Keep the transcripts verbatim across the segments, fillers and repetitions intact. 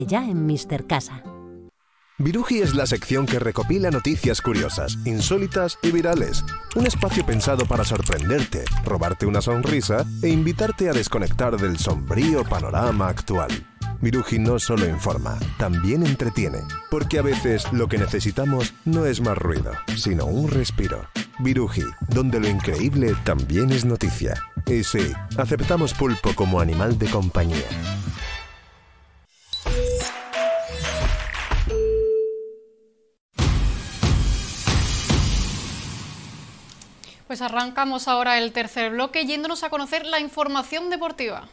Ya en míster Casa. Viruji es la sección que recopila noticias curiosas, insólitas y virales. Un espacio pensado para sorprenderte, robarte una sonrisa e invitarte a desconectar del sombrío panorama actual. Viruji no solo informa, también entretiene, porque a veces lo que necesitamos no es más ruido, sino un respiro. Viruji, donde lo increíble también es noticia. Y sí, aceptamos pulpo como animal de compañía. Pues arrancamos ahora el tercer bloque yéndonos a conocer la información deportiva.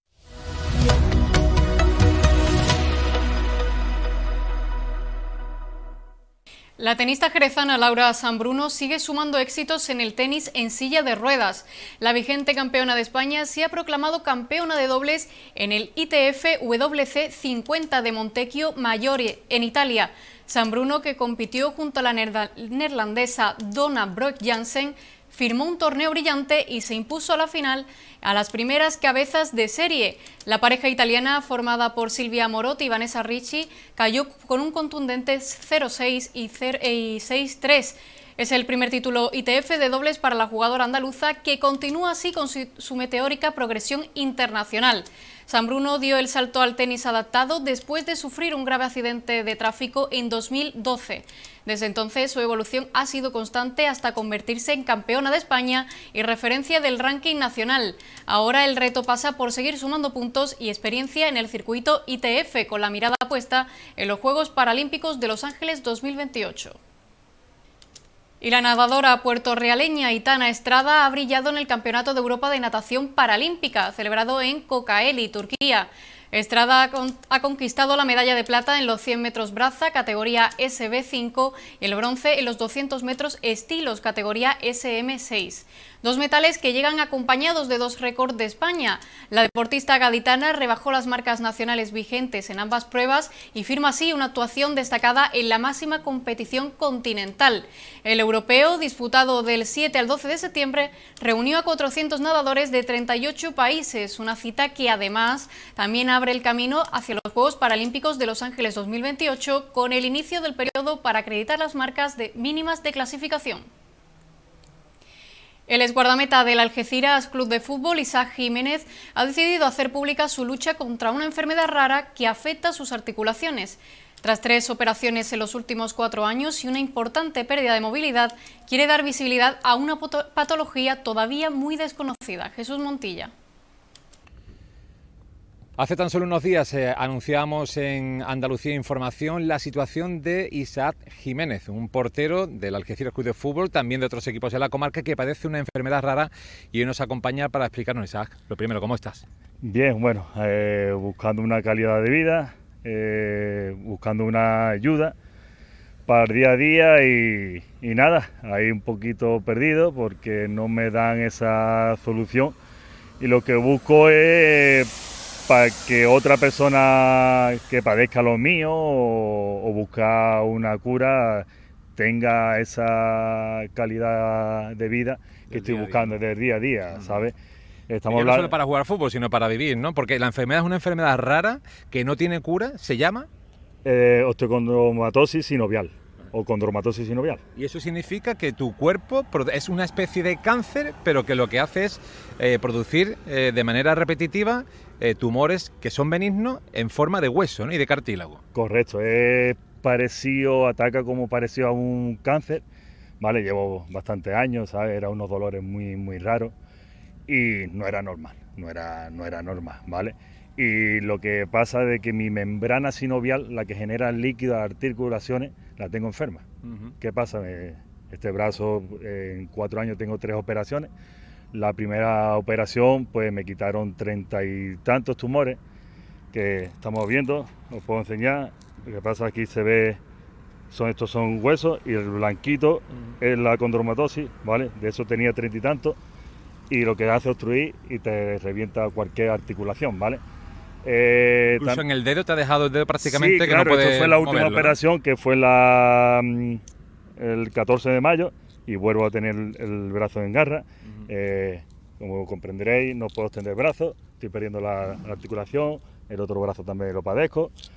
La tenista jerezana Laura Sanbruno sigue sumando éxitos en el tenis en silla de ruedas. La vigente campeona de España se ha proclamado campeona de dobles en el I T F W C cincuenta de Montecchio Maggiore, en Italia. Sanbruno, que compitió junto a la neerlandesa Donna Broek-Jansen, firmó un torneo brillante y se impuso a la final a las primeras cabezas de serie. La pareja italiana, formada por Silvia Morotti y Vanessa Ricci, cayó con un contundente cero seis y seis tres. Es el primer título I T F de dobles para la jugadora andaluza, que continúa así con su, su meteórica progresión internacional. Sanbruno dio el salto al tenis adaptado después de sufrir un grave accidente de tráfico en dos mil doce. Desde entonces su evolución ha sido constante hasta convertirse en campeona de España y referencia del ranking nacional. Ahora el reto pasa por seguir sumando puntos y experiencia en el circuito I T F, con la mirada puesta en los Juegos Paralímpicos de Los Ángeles dos mil veintiocho. Y la nadadora puertorrealeña Itana Estrada ha brillado en el Campeonato de Europa de Natación Paralímpica, celebrado en Kocaeli, Turquía. Estrada ha conquistado la medalla de plata en los cien metros braza, categoría S B cinco, y el bronce en los doscientos metros estilos, categoría S M seis. Dos metales que llegan acompañados de dos récords de España. La deportista gaditana rebajó las marcas nacionales vigentes en ambas pruebas y firma así una actuación destacada en la máxima competición continental. El europeo, disputado del siete al doce de septiembre, reunió a cuatrocientos nadadores de treinta y ocho países, una cita que además también abre el camino hacia los Juegos Paralímpicos de Los Ángeles dos mil veintiocho, con el inicio del periodo para acreditar las marcas de mínimas de clasificación. El exguardameta del Algeciras Club de Fútbol, Isaac Jiménez, ha decidido hacer pública su lucha contra una enfermedad rara que afecta a sus articulaciones. Tras tres operaciones en los últimos cuatro años y una importante pérdida de movilidad, quiere dar visibilidad a una patología todavía muy desconocida. Jesús Montilla. Hace tan solo unos días eh, anunciamos en Andalucía Información la situación de Isaac Jiménez, un portero del Algeciras Club de Fútbol, también de otros equipos de la comarca, que padece una enfermedad rara y hoy nos acompaña para explicarnos. Isaac, lo primero, ¿cómo estás? Bien, bueno, eh, buscando una calidad de vida, eh, buscando una ayuda para el día a día y, y nada, ahí un poquito perdido porque no me dan esa solución y lo que busco es para que otra persona que padezca lo mío o, o buscar una cura tenga esa calidad de vida que del estoy buscando del día a día, uh-huh. ¿sabes? Estamos hablando... No solo para jugar fútbol, sino para vivir, ¿no? Porque la enfermedad es una enfermedad rara que no tiene cura, ¿se llama? Eh, osteocondromatosis sinovial. O condromatosis sinovial. Y eso significa que tu cuerpo es una especie de cáncer, pero que lo que hace es eh, producir eh, de manera repetitiva eh, tumores que son benignos en forma de hueso, ¿no? Y de cartílago. Correcto, es parecido, ataca como parecido a un cáncer, ¿vale? Llevo bastantes años, ¿sabes? Era unos dolores muy, muy raros y no era normal, no era, no era normal, ¿vale? Y lo que pasa es que mi membrana sinovial, la que genera el líquido de articulaciones, la tengo enferma. Uh-huh. ¿Qué pasa? Este brazo, en cuatro años tengo tres operaciones. La primera operación, pues me quitaron treinta y tantos tumores que estamos viendo, os puedo enseñar. Lo que pasa aquí se ve, son estos son huesos y el blanquito uh-huh. es la condromatosis, ¿vale? De eso tenía treinta y tantos y lo que hace obstruir y te revienta cualquier articulación, ¿vale? Eh, Incluso tan... en el dedo te ha dejado el dedo prácticamente sí, que claro, no puede moverlo. Fue la última moverlo, operación, ¿no? Que fue la el catorce de mayo y vuelvo a tener el, el brazo en garra. Uh-huh. eh, como comprenderéis, no puedo extender el brazo, estoy perdiendo la, la articulación, el otro brazo también lo padezco.